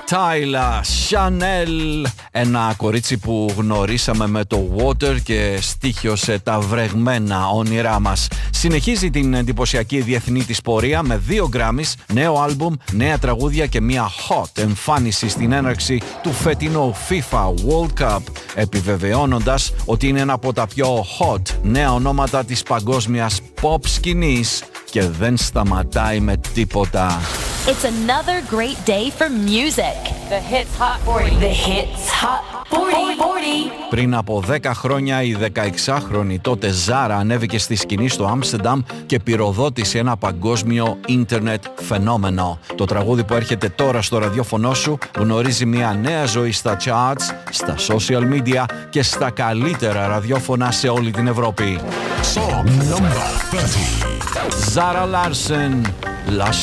Tyla Chanel, ένα κορίτσι που γνωρίσαμε με το Water και στοίχιωσε τα βρεγμένα όνειρά μας. Συνεχίζει την εντυπωσιακή διεθνή της πορεία με 2 Grammys, νέο άλμπουμ, νέα τραγούδια και μια hot εμφάνιση στην έναρξη του φετινού FIFA World Cup, επιβεβαιώνοντας ότι είναι ένα από τα πιο hot νέα ονόματα της παγκόσμιας pop σκηνής και δεν σταματάει με τίποτα. It's another great day for music. The Hits Hot 40. The Hits Hot 40. Πριν από 10 χρόνια η 16χρονη τότε Ζάρα ανέβηκε στη σκηνή στο Άμστερνταμ και πυροδότησε ένα παγκόσμιο ίντερνετ φαινόμενο. Το τραγούδι που έρχεται τώρα στο ραδιόφωνο σου γνωρίζει μια νέα ζωή στα charts, στα social media και στα καλύτερα ραδιόφωνα σε όλη την Ευρώπη. Song number 30. Zara Larsson, La